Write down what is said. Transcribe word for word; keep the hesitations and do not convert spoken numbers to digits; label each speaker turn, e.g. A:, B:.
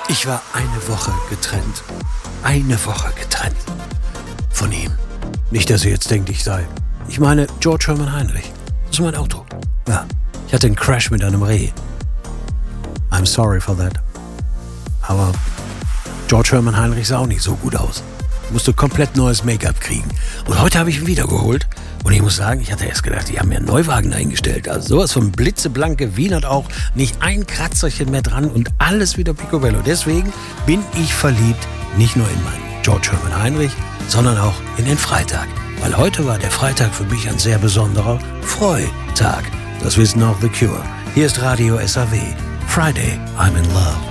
A: Ich war eine Woche getrennt. Eine Woche getrennt. Von ihm. Nicht, dass ihr jetzt denkt, ich sei. Ich meine George Hermann Heinrich. Das ist mein Auto. Ja, ich hatte einen Crash mit einem Reh. I'm sorry for that. Aber George Hermann Heinrich sah auch nicht so gut aus. Musste komplett neues Make-up kriegen. Und heute habe ich ihn wiedergeholt. Und ich muss sagen, ich hatte erst gedacht, die haben mir einen Neuwagen eingestellt. Also sowas von blitzeblank gewienert auch. Nicht ein Kratzerchen mehr dran und alles wieder picobello. Deswegen bin ich verliebt, nicht nur in meinen George Hermann Heinrich, sondern auch in den Freitag. Weil heute war der Freitag für mich ein sehr besonderer Freitag. Das wissen auch The Cure. Hier ist Radio S A W. Friday, I'm in love.